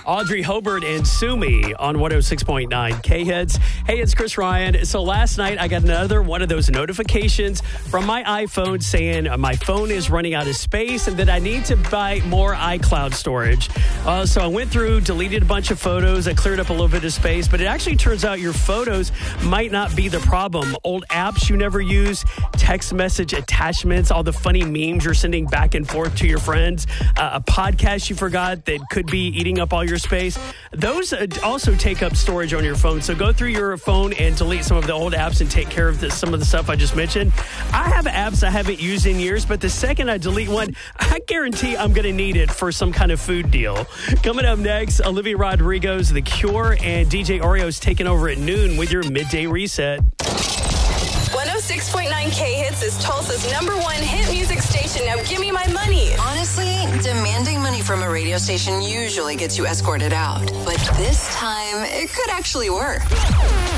Audrey Hobart and Sumi on 106.9 K-Hits. Hey, it's Chris Ryan. So last night I got another one of those notifications from my iPhone saying my phone is running out of space and that I need to buy more iCloud storage. So I went through, deleted a bunch of photos. I cleared up a little bit of space, but it actually turns out your photos might not be the problem. Old apps you never use, text message attachments, all the funny memes you're sending back and forth to your friends, a podcast you forgot that could be eating up all your space. Those also take up storage on your phone. So go through your phone and delete some of the old apps and take care of some of the stuff I just mentioned. I have apps I haven't used in years, but the second I delete one, I guarantee I'm going to need it for some kind of food deal. Coming up next, Olivia Rodrigo's The Cure and DJ Oreo's taking over at noon with your midday reset. 106.9 K-Hits is Tulsa's #1 hit music station. Now give me my money. Honestly, demanding money from a radio station usually gets you escorted out. But this time, it could actually work.